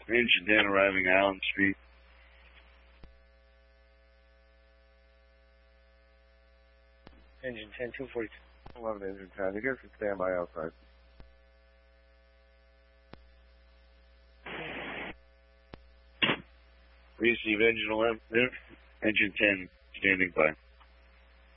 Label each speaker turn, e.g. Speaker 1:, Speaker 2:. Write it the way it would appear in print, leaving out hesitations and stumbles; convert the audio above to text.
Speaker 1: Engine 10 arriving Allen Street.
Speaker 2: Engine 10, 242.
Speaker 3: 11, Engine 10. You guys can stand by outside.
Speaker 1: Receive Engine 11, Engine 10 standing by.